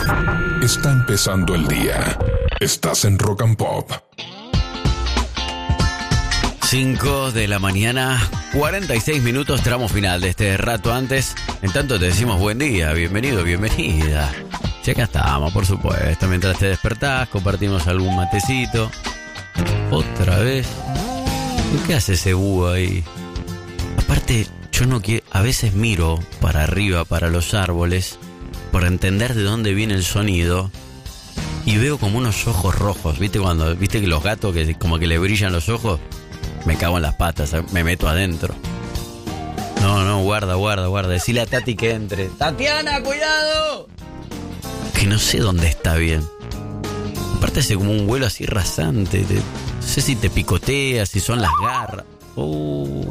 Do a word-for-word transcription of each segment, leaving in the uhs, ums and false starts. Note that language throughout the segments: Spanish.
Está empezando el día. Estás en Rock and Pop. cinco de la mañana, cuarenta y seis minutos, tramo final de este rato antes. En tanto te decimos buen día, bienvenido, bienvenida. Ya acá estamos, por supuesto. Mientras te despertás, compartimos algún matecito. Otra vez. ¿Qué hace ese búho ahí? Aparte, yo no quiero... A veces miro para arriba, para los árboles, por entender de dónde viene el sonido, y veo como unos ojos rojos. ¿Viste cuando viste que los gatos que como que le brillan los ojos? Me cago en las patas, me meto adentro. No, no, guarda, guarda, guarda. Decile a Tati que entre. ¡Tatiana, cuidado! Que no sé dónde está bien. Aparte hace como un vuelo así rasante. Te, no sé si te picotea, si son las garras. Oh.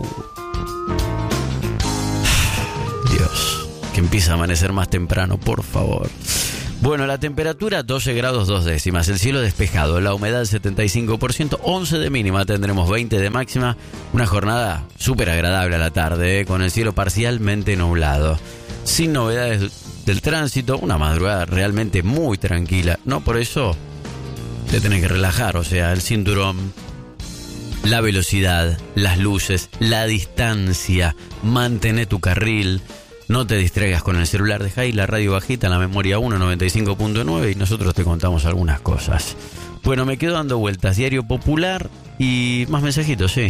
Dios, que empieza a amanecer más temprano, por favor. Bueno, la temperatura doce grados dos décimas, el cielo despejado, la humedad setenta y cinco por ciento, once de mínima, tendremos veinte de máxima, una jornada súper agradable a la tarde, ¿eh? Con el cielo parcialmente nublado, sin novedades del tránsito, una madrugada realmente muy tranquila, no por eso te tenés que relajar, o sea, el cinturón, la velocidad, las luces, la distancia, mantener tu carril. No te distraigas con el celular, dejá ahí la radio bajita, la memoria uno noventa y cinco punto nueve y nosotros te contamos algunas cosas. Bueno, me quedo dando vueltas, Diario Popular y más mensajitos, sí.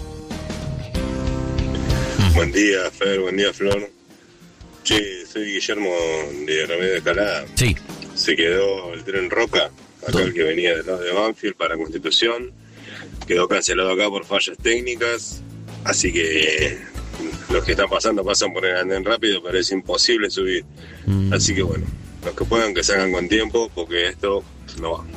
Buen día, Fer, buen día, Flor. Che, soy Guillermo de Remedio de Escalada. Sí. Se quedó el tren Roca, acá el que venía del lado de Banfield para Constitución. Quedó cancelado acá por fallas técnicas, así que... Los que están pasando pasan por el andén rápido, pero es imposible subir. Mm. Así que bueno, los que puedan que salgan con tiempo, porque esto no va.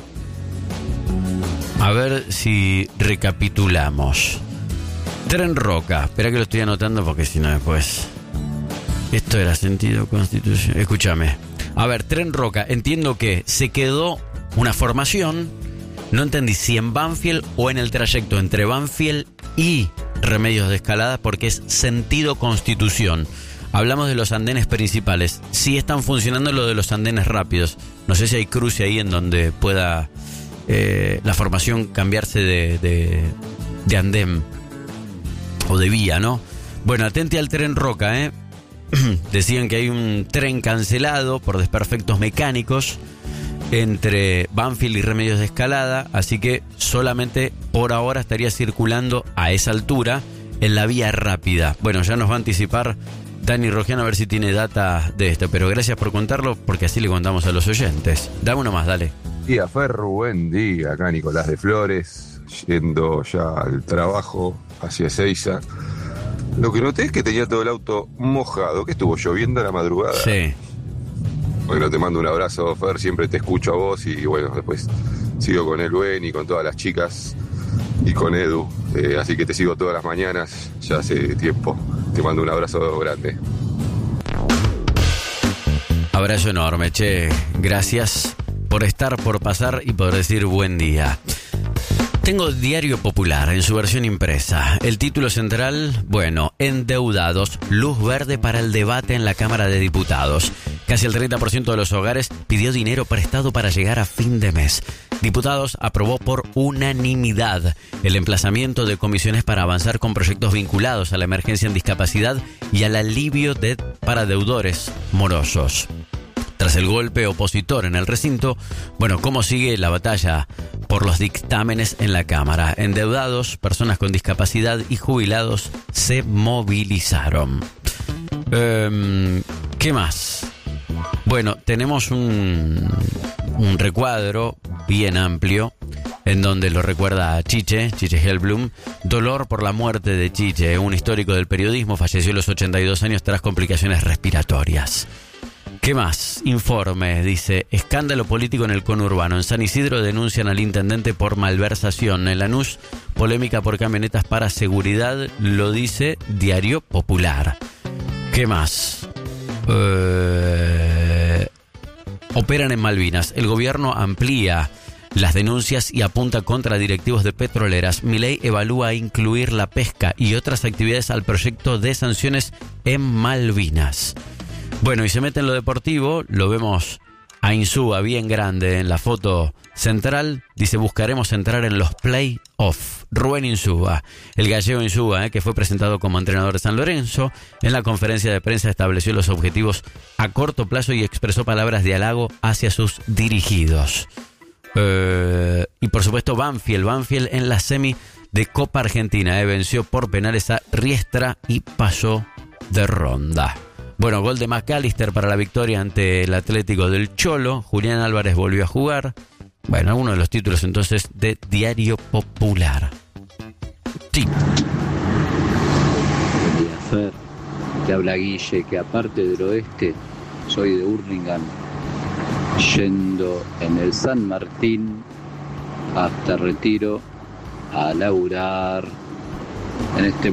A ver si recapitulamos. Tren Roca. Espera que lo estoy anotando porque si no después... Esto era sentido Constitución. Escúchame. A ver, Tren Roca. Entiendo que se quedó una formación. No entendí si en Banfield o en el trayecto entre Banfield y Remedios de Escalada, porque es sentido Constitución. Hablamos de los andenes principales. Sí están funcionando lo de los andenes rápidos. No sé si hay cruce ahí en donde pueda eh, la formación cambiarse de, de, de andén o de vía, ¿no? Bueno, atente al tren Roca, ¿eh? Decían que hay un tren cancelado por desperfectos mecánicos entre Banfield y Remedios de Escalada, así que solamente por ahora estaría circulando a esa altura en la vía rápida. Bueno, ya nos va a anticipar Dani Rogiano a ver si tiene data de esto, pero gracias por contarlo porque así le contamos a los oyentes. Dame uno más, dale. Día Ferru, buen día, acá Nicolás de Flores, yendo ya al trabajo hacia Ezeiza. Lo que noté es que tenía todo el auto mojado, que estuvo lloviendo a la madrugada. Sí. Bueno, te mando un abrazo, Fer, siempre te escucho a vos y bueno, después sigo con el Buen y con todas las chicas y con Edu, eh, así que te sigo todas las mañanas, ya hace tiempo. Te mando un abrazo grande. Abrazo enorme, che, gracias por estar, por pasar y por decir buen día. Tengo Diario Popular en su versión impresa. El título central, bueno, endeudados, luz verde para el debate en la Cámara de Diputados. Casi el treinta por ciento de los hogares pidió dinero prestado para llegar a fin de mes. Diputados aprobó por unanimidad el emplazamiento de comisiones para avanzar con proyectos vinculados a la emergencia en discapacidad y al alivio de para deudores morosos. Tras el golpe opositor en el recinto, bueno, ¿cómo sigue la batalla por los dictámenes en la Cámara? Endeudados, personas con discapacidad y jubilados se movilizaron. Eh, ¿Qué más? Bueno, tenemos un, un recuadro bien amplio en donde lo recuerda a Chiche, Chiche Hellblum. Dolor por la muerte de Chiche, un histórico del periodismo, falleció a los ochenta y dos años tras complicaciones respiratorias. ¿Qué más? Informe, dice, escándalo político en el conurbano. En San Isidro denuncian al intendente por malversación. En Lanús, polémica por camionetas para seguridad, lo dice Diario Popular. ¿Qué más? Eh, operan en Malvinas. El gobierno amplía las denuncias y apunta contra directivos de petroleras. Milei evalúa incluir la pesca y otras actividades al proyecto de sanciones en Malvinas. Bueno, y se mete en lo deportivo, lo vemos a Insúa bien grande en la foto central. Dice, buscaremos entrar en los play-off. Rubén Insúa, el gallego Insúa, eh, que fue presentado como entrenador de San Lorenzo, en la conferencia de prensa estableció los objetivos a corto plazo y expresó palabras de halago hacia sus dirigidos. Eh, y por supuesto Banfield, Banfield en la semi de Copa Argentina, eh, venció por penales a Riestra y pasó de ronda. Bueno, gol de McAllister para la victoria ante el Atlético del Cholo. Julián Álvarez volvió a jugar. Bueno, algunos de los títulos entonces de Diario Popular. Sí. Buen día, Fer. Te habla Guille, que aparte del oeste, soy de Hurlingham, yendo en el San Martín hasta Retiro a laburar en este